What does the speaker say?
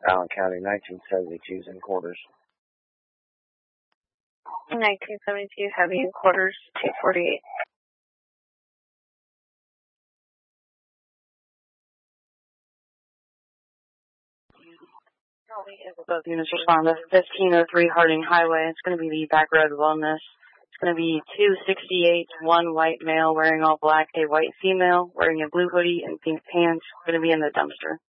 Allen County, 1972's in quarters. 1972, heavy in quarters, 248. Both units respond to 1503 Harding Highway. It's going to be the back road wellness. It's going to be 268, one white male wearing all black, a white female wearing a blue hoodie and pink pants. Going to be in the dumpster.